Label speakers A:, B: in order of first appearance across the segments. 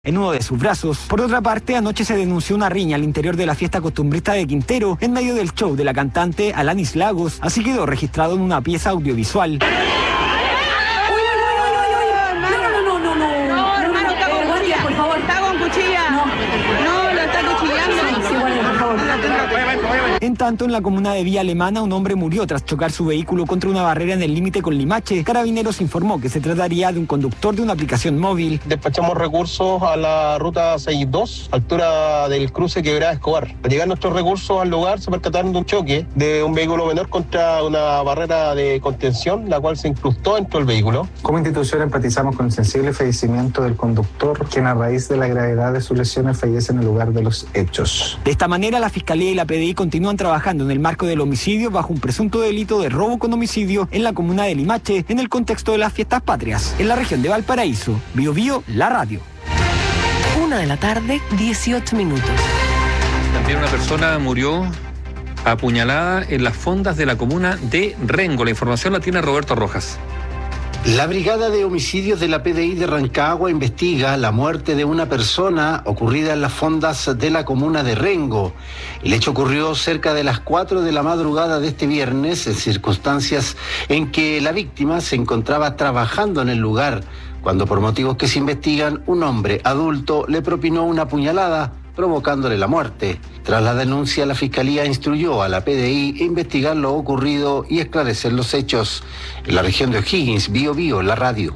A: en uno de sus brazos. Por otra parte, anoche se denunció una riña al interior de la fiesta costumbrista de Quintero en medio del show de la cantante Alanis Lagos. Así quedó registrado en una pieza audiovisual. En tanto, en la comuna de Villa Alemana, un hombre murió tras chocar su vehículo contra una barrera en el límite con Limache. Carabineros informó que se trataría de un conductor de una aplicación móvil.
B: Despachamos recursos a la ruta 62, altura del cruce Quebrada Escobar. Al llegar nuestros recursos al lugar, se percataron de un choque de un vehículo menor contra una barrera de contención, la cual se incrustó dentro del vehículo.
C: Como institución empatizamos con el sensible fallecimiento del conductor, quien a raíz de la gravedad de sus lesiones fallece en el lugar de los hechos.
A: De esta manera, la Fiscalía y la PDI continúan trabajando en el marco del homicidio bajo un presunto delito de robo con homicidio en la comuna de Limache, en el contexto de las fiestas patrias, en la región de Valparaíso. Bio Bio, la radio.
D: 1:18 p.m.
E: También una persona murió apuñalada en las fondas de la comuna de Rengo. La información la tiene Roberto Rojas.
F: La Brigada de Homicidios de la PDI de Rancagua investiga la muerte de una persona ocurrida en las fondas de la comuna de Rengo. El hecho ocurrió cerca de las 4 de la madrugada de este viernes, en circunstancias en que la víctima se encontraba trabajando en el lugar, cuando por motivos que se investigan, un hombre adulto le propinó una puñalada, provocándole la muerte. Tras la denuncia, la Fiscalía instruyó a la PDI a investigar lo ocurrido y esclarecer los hechos. En la región de O'Higgins, Bio Bio, la radio.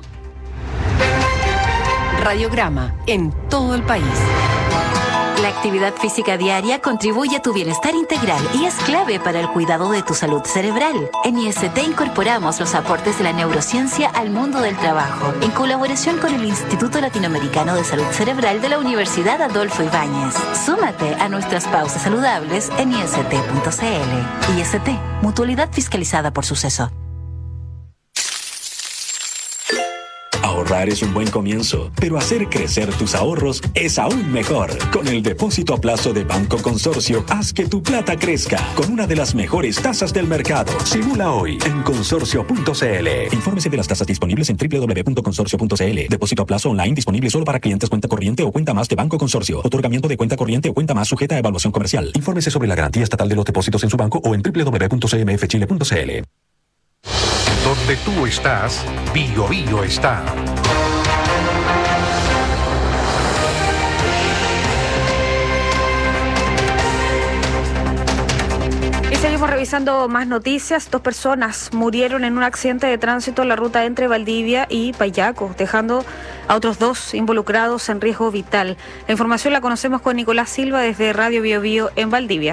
D: Radiograma en todo el país.
G: La actividad física diaria contribuye a tu bienestar integral y es clave para el cuidado de tu salud cerebral. En IST incorporamos los aportes de la neurociencia al mundo del trabajo, en colaboración con el Instituto Latinoamericano de Salud Cerebral de la Universidad Adolfo Ibáñez. Súmate a nuestras pausas saludables en ist.cl. IST, mutualidad fiscalizada por Suceso.
H: Ahorrar es un buen comienzo, pero hacer crecer tus ahorros es aún mejor. Con el depósito a plazo de Banco Consorcio, haz que tu plata crezca con una de las mejores tasas del mercado. Simula hoy en consorcio.cl. Infórmese de las tasas disponibles en www.consorcio.cl. Depósito a plazo online disponible solo para clientes cuenta corriente o cuenta más de Banco Consorcio. Otorgamiento de cuenta corriente o cuenta más sujeta a evaluación comercial. Infórmese sobre la garantía estatal de los depósitos en su banco o en www.cmfchile.cl.
I: Donde tú estás, Bio Bio está.
J: Y seguimos revisando más noticias. 2 personas murieron en un accidente de tránsito en la ruta entre Valdivia y Payaco, dejando a otros 2 involucrados en riesgo vital. La información la conocemos con Nicolás Silva desde Radio Bio Bio en Valdivia.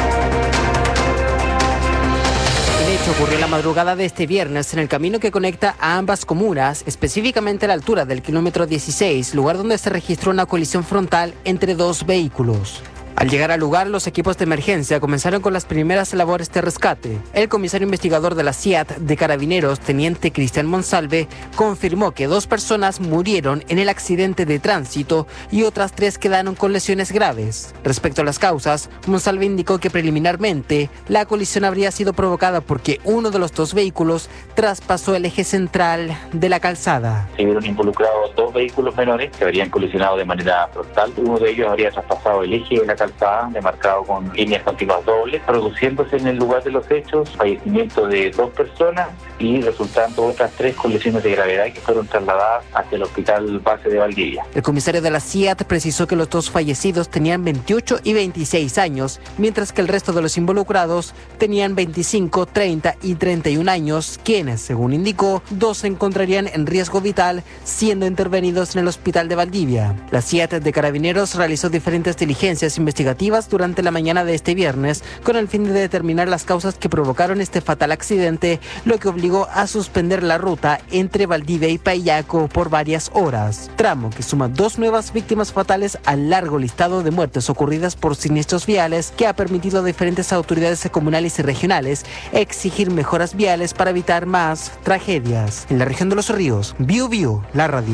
K: El hecho ocurrió la madrugada de este viernes en el camino que conecta a ambas comunas, específicamente a la altura del kilómetro 16, lugar donde se registró una colisión frontal entre 2 vehículos. Al llegar al lugar, los equipos de emergencia comenzaron con las primeras labores de rescate. El comisario investigador de la CIAT de Carabineros, teniente Cristian Monsalve, confirmó que 2 personas murieron en el accidente de tránsito y otras 3 quedaron con lesiones graves. Respecto a las causas, Monsalve indicó que preliminarmente la colisión habría sido provocada porque uno de los 2 vehículos traspasó el eje central de la calzada.
L: Se vieron involucrados 2 vehículos menores que habrían colisionado de manera frontal. Uno de ellos habría traspasado el eje de la calzada, demarcado con líneas continuas dobles, produciéndose en el lugar de los hechos fallecimiento de 2 personas y resultando otras 3 con lesiones de gravedad que fueron trasladadas hacia el hospital base de Valdivia.
K: El comisario de la CIAT precisó que los 2 fallecidos tenían 28 y 26 años, mientras que el resto de los involucrados tenían 25, 30 y 31 años, quienes, según indicó, 2 se encontrarían en riesgo vital siendo intervenidos en el hospital de Valdivia. La CIAT de Carabineros realizó diferentes diligencias investigativas durante la mañana de este viernes con el fin de determinar las causas que provocaron este fatal accidente, lo que obligó a suspender la ruta entre Valdivia y Payaco por varias horas. Tramo que suma 2 nuevas víctimas fatales al largo listado de muertes ocurridas por siniestros viales que ha permitido a diferentes autoridades comunales y regionales exigir mejoras viales para evitar más tragedias. En la región de Los Ríos, Bio Bio, la radio.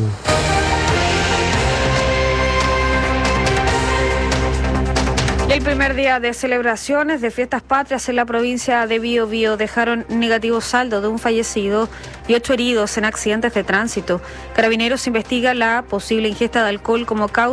J: El primer día de celebraciones de fiestas patrias en la provincia de Biobío dejaron negativo saldo de un fallecido y 8 heridos en accidentes de tránsito. Carabineros investiga la posible ingesta de alcohol como causa